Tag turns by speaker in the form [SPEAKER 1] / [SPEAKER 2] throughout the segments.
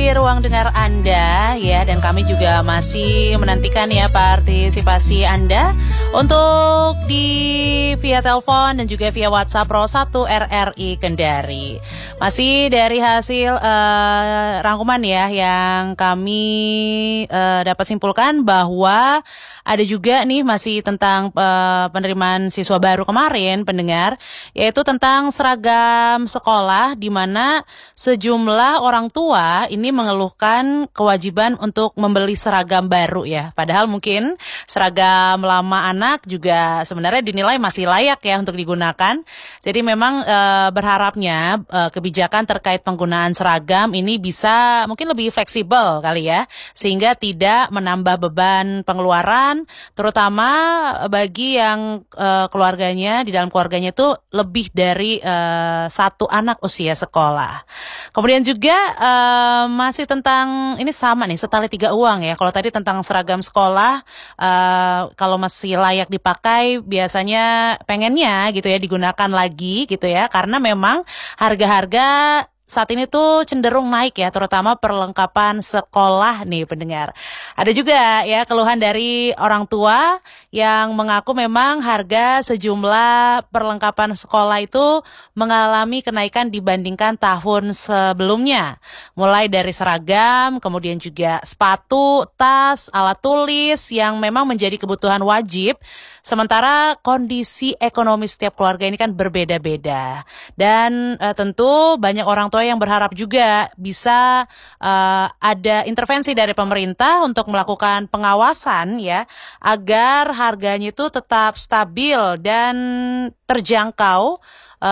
[SPEAKER 1] ruang dengar Anda ya, dan kami juga masih menantikan ya partisipasi Anda untuk via telepon dan juga via WhatsApp Pro 1 RRI Kendari. Masih dari hasil rangkuman ya yang kami dapat simpulkan bahwa ada juga nih masih tentang penerimaan siswa baru kemarin pendengar, yaitu tentang seragam sekolah, di mana sejumlah orang tua ini mengeluhkan kewajiban untuk membeli seragam baru ya. Padahal mungkin seragam lama anak juga sebenarnya dinilai masih layak ya untuk digunakan. Jadi memang berharapnya kebijakan terkait penggunaan seragam ini bisa mungkin lebih fleksibel kali ya, sehingga tidak menambah beban pengeluaran, terutama bagi yang keluarganya, di dalam keluarganya itu lebih dari satu anak usia sekolah. Kemudian juga masih tentang ini sama nih, setali tiga uang ya. Kalau tadi tentang seragam sekolah, kalau masih layak dipakai biasanya pengennya gitu ya digunakan lagi gitu ya, karena memang harga-harga saat ini tuh cenderung naik ya, terutama perlengkapan sekolah nih pendengar. Ada juga ya keluhan dari orang tua yang mengaku memang harga sejumlah perlengkapan sekolah itu mengalami kenaikan dibandingkan tahun sebelumnya. Mulai dari seragam, kemudian juga sepatu, tas, alat tulis yang memang menjadi kebutuhan wajib. Sementara kondisi ekonomi setiap keluarga ini kan berbeda-beda. Dan tentu banyak orang tua yang berharap juga bisa ada intervensi dari pemerintah untuk melakukan pengawasan ya, agar harganya itu tetap stabil dan terjangkau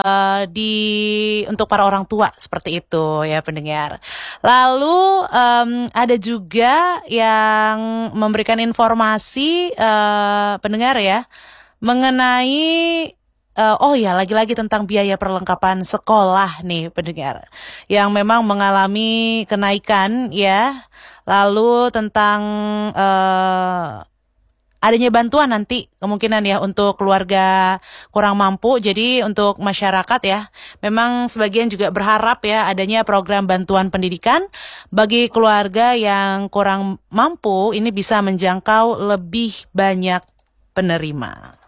[SPEAKER 1] untuk para orang tua, seperti itu ya pendengar. Lalu ada juga yang memberikan informasi pendengar ya mengenai lagi-lagi tentang biaya perlengkapan sekolah nih pendengar, yang memang mengalami kenaikan ya. Lalu tentang adanya bantuan nanti kemungkinan ya untuk keluarga kurang mampu. Jadi untuk masyarakat ya, memang sebagian juga berharap ya adanya program bantuan pendidikan bagi keluarga yang kurang mampu, ini bisa menjangkau lebih banyak penerima.